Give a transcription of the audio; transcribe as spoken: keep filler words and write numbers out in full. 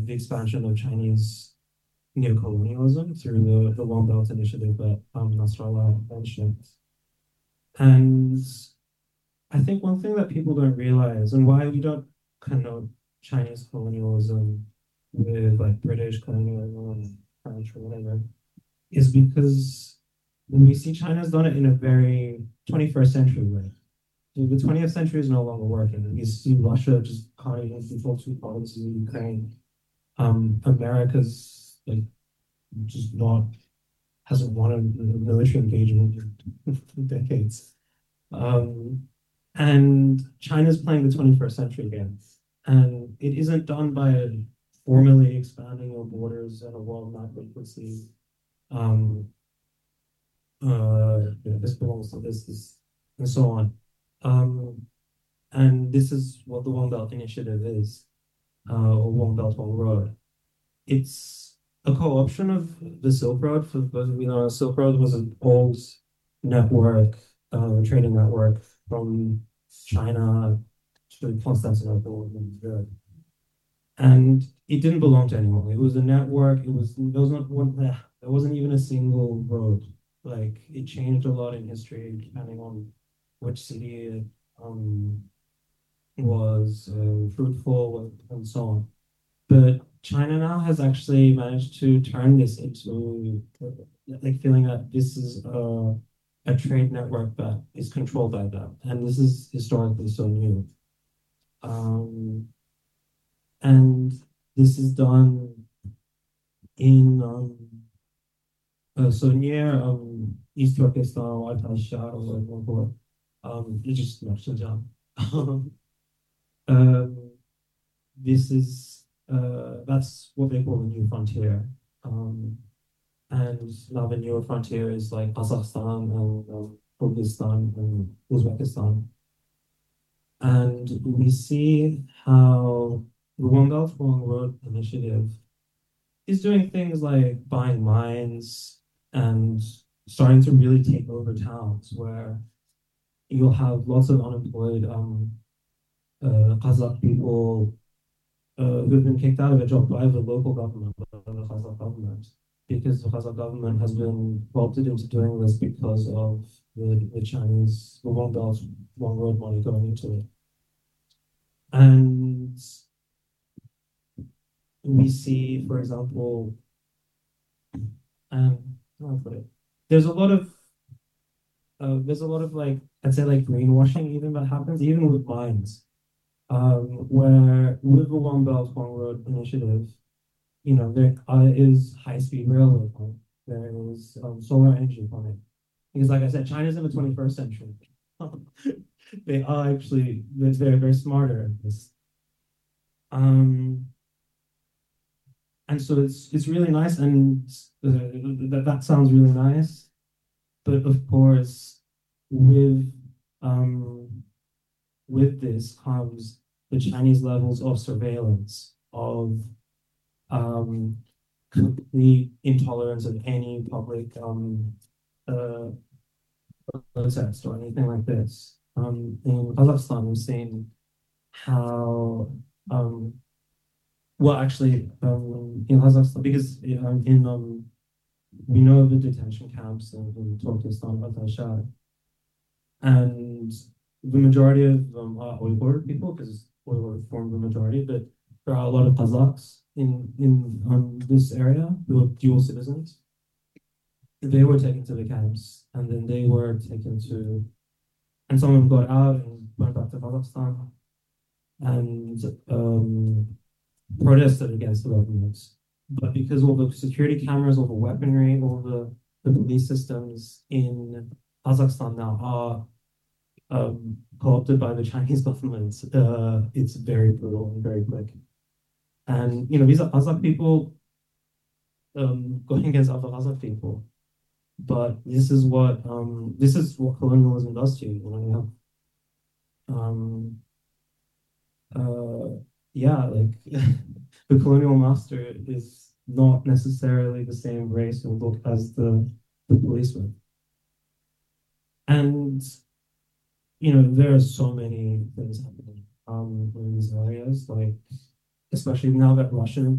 the expansion of Chinese neocolonialism through the, the One Belt Initiative that um, Nasrallah mentioned. And I think one thing that people don't realize and why we don't connote Chinese colonialism with like British colonialism and French or whatever is because when we see China's done it in a very twenty-first century way. So the twentieth century is no longer working. You see Russia just can't even control two provinces of Ukraine. Um, America's like just not hasn't won a, a military engagement in decades. Um, and China's playing the twenty-first century game. And it isn't done by formally expanding your borders and a world map that puts the um, uh, you know, this belongs to this, this, and so on. Um, and this is what the One Belt Initiative is, uh, or One Belt, One Road. It's a co-option of the Silk Road. For those of you know, Silk Road was an old network, uh, trading network from China to Constantinople and Europe. And it didn't belong to anyone. It was a network. It was there was not one there wasn't even a single road. Like it changed a lot in history depending on which city it um, was uh, fruitful and so on. But China now has actually managed to turn this into like feeling that this is a, a trade network that is controlled by them, and this is historically so new. Um, and this is done in um, uh, so near um, East Turkestan, Altai Shah, or whatever, um, you just mentioned Xinjiang. um, this is uh, that's what they call the new frontier. Um, and now the newer frontier is like Kazakhstan and um, Kyrgyzstan and Uzbekistan. And we see how the One Belt One Road initiative is doing things like buying mines and starting to really take over towns where you'll have lots of unemployed um, uh, Kazakh people uh, who've been kicked out of a job by the local government, by the Kazakh government, because the Kazakh government has been opted into doing this because of the, the Chinese, the One Belt, One Road money going into it. And we see, for example, um, how do I put it? There's a lot of uh, there's a lot of like I'd say like greenwashing even that happens even with mines, um, where with the One Belt One Road initiative, you know there uh, is high speed railway on it. There is um, solar energy on it. Because like I said, China's in the twenty-first century. They are actually they're very very smarter at this. Um, and so it's it's really nice, and uh, that that sounds really nice. But of course, with um, with this comes the Chinese levels of surveillance, of um, complete intolerance of any public um, uh, protest or anything like this. Um, in Kazakhstan, we've seen how um, well, actually, um, in Kazakhstan, because um, in um, we know the detention camps in, in Turkestan, Batasha, and the majority of them are Uyghur people, because Uyghur form the majority, but there are a lot of Kazakhs in in um, this area who are dual citizens. They were taken to the camps, and then they were taken to, and some of them got out and went back to Kazakhstan, and um, protested against the government. But because all the security cameras, all the weaponry, all the, the police systems in Kazakhstan now are um, co-opted by the Chinese government, uh, it's very brutal and very quick. And you know, these are Kazakh people um, going against other Kazakh people. But this is what um, this is what colonialism does to you. You know? Um, uh, yeah, like the colonial master is not necessarily the same race or look as the, the policeman. And, you know, there are so many things happening um, in these areas, like, especially now that Russian